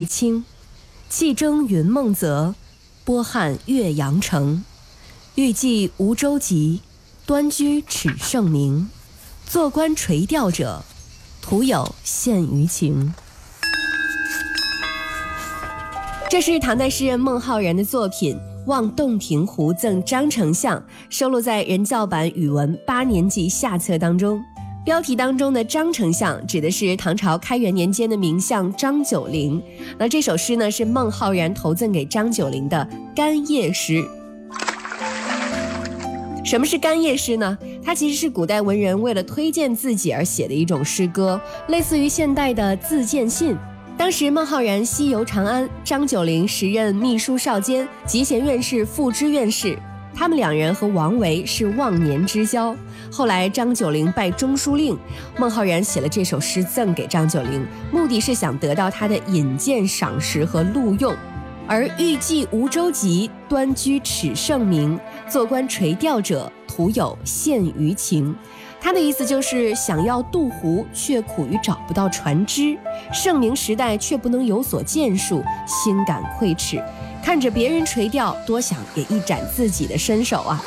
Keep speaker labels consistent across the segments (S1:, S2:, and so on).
S1: 清。气蒸云梦泽，波撼岳阳城。欲济无舟楫，端居耻圣明。坐观垂钓者，徒有羡鱼情。这是唐代诗人孟浩然的作品《望洞庭湖赠张丞相》，收录在人教版语文8年级下册当中。标题当中的张丞相指的是唐朝开元年间的名相张九龄。那这首诗呢，是孟浩然投赠给张九龄的干谒诗。什么是干谒诗呢？它其实是古代文人为了推荐自己而写的一种诗歌，类似于现代的自荐信。当时孟浩然西游长安，张九龄时任秘书少监、集贤院士副知院士，他们两人和王维是忘年之交。后来张九龄拜中书令，孟浩然写了这首诗赠给张九龄，目的是想得到他的引荐赏识和录用。而欲济无舟楫，端居耻圣明。坐观垂钓者，徒有羡鱼情。他的意思就是想要渡湖，却苦于找不到船只；盛明时代却不能有所建树，心感愧耻。看着别人垂钓，多想也一展自己的身手啊！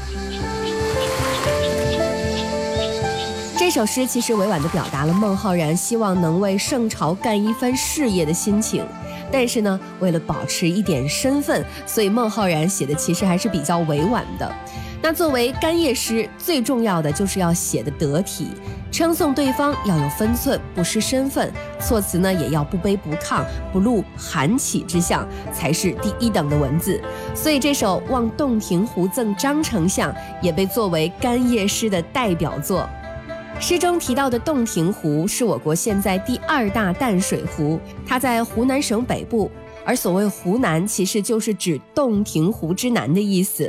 S1: 这首诗其实委婉地表达了孟浩然希望能为圣朝干一番事业的心情。但是呢，为了保持一点身份，所以孟浩然写的其实还是比较委婉的。那作为干谒诗，最重要的就是要写得得体，称颂对方要有分寸，不失身份，措辞呢也要不卑不亢，不露寒起之象，才是第一等的文字。所以这首《望洞庭湖赠张丞相》也被作为干谒诗的代表作。诗中提到的洞庭湖是我国现在第2大淡水湖，它在湖南省北部，而所谓湖南其实就是指洞庭湖之南的意思。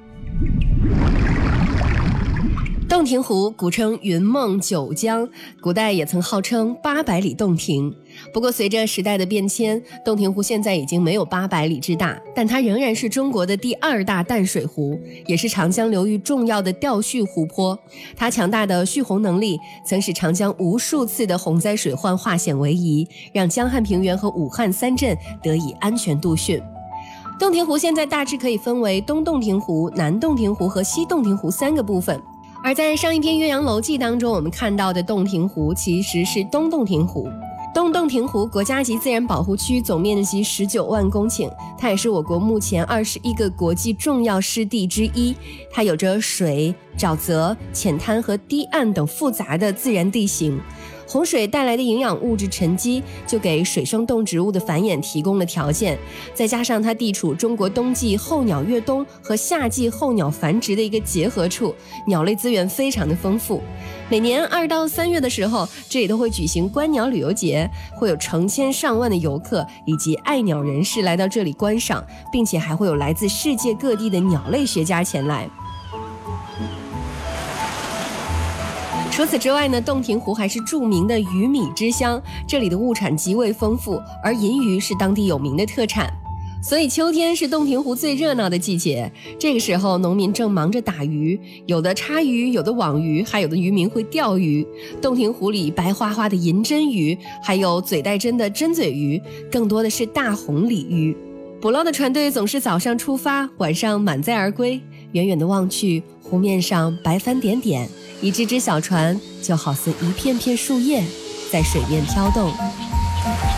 S1: 洞庭湖古称云梦九江，古代也曾号称800里洞庭。不过随着时代的变迁，洞庭湖现在已经没有800里之大，但它仍然是中国的第2大淡水湖，也是长江流域重要的调蓄湖泊。它强大的蓄洪能力曾使长江无数次的洪灾水患化险为夷，让江汉平原和武汉3镇得以安全度汛。洞庭湖现在大致可以分为东洞庭湖、南洞庭湖和西洞庭湖3个部分。而在上一篇《岳阳楼记》当中，我们看到的洞庭湖其实是东洞庭湖。东洞庭湖国家级自然保护区总面积19万公顷，它也是我国目前21个国际重要湿地之一。它有着水、沼泽、浅滩和低岸等复杂的自然地形。洪水带来的营养物质沉积，就给水生动植物的繁衍提供了条件。再加上它地处中国冬季候鸟越冬和夏季候鸟繁殖的一个结合处，鸟类资源非常的丰富。每年2到3月的时候，这里都会举行观鸟旅游节，会有成千上万的游客以及爱鸟人士来到这里观赏，并且还会有来自世界各地的鸟类学家前来。除此之外呢，洞庭湖还是著名的鱼米之乡，这里的物产极为丰富，而银鱼是当地有名的特产。所以秋天是洞庭湖最热闹的季节，这个时候农民正忙着打鱼，有的叉鱼，有的网鱼，还有的渔民会钓鱼。洞庭湖里白花花的银针鱼，还有嘴带针的针嘴鱼，更多的是大红鲤鱼。捕捞的船队总是早上出发，晚上满载而归。远远的望去，湖面上白帆点点，一只只小船就好似一片片树叶在水面飘动。